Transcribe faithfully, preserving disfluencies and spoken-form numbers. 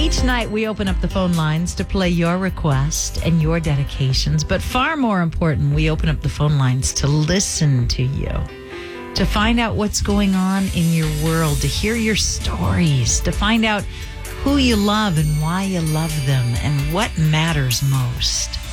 Each night we open up the phone lines to play your request and your dedications. But far more important, we open up the phone lines to listen to you, to find out what's going on in your world, to hear your stories, to find out who you love and why you love them and what matters most.